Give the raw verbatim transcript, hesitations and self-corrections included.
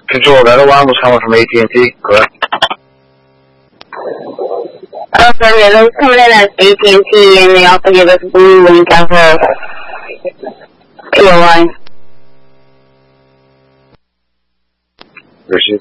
Control, that alarm was coming from A T and T, correct? Oh, sorry, those coming in as A T and T, and they also give us Blue Link as a P O I. Received.